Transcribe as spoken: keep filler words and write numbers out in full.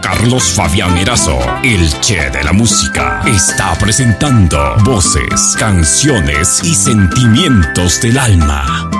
Carlos Fabián Erazo, el Che de la música, está presentando voces, canciones y sentimientos del alma.